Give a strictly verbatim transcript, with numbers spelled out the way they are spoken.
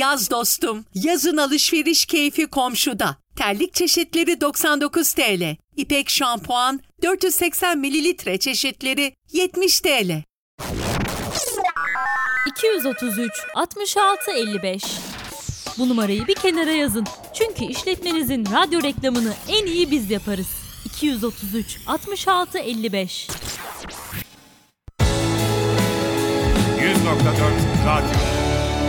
Yaz dostum, yazın alışveriş keyfi komşuda. Terlik çeşitleri doksan dokuz TL. İpek şampuan dört yüz seksen mililitre çeşitleri yetmiş TL. iki yüz otuz üç altmış altı elli beş. Bu numarayı bir kenara yazın. Çünkü işletmenizin radyo reklamını en iyi biz yaparız. iki yüz otuz üç altmış altı elli beş. yüz nokta dört Radyo.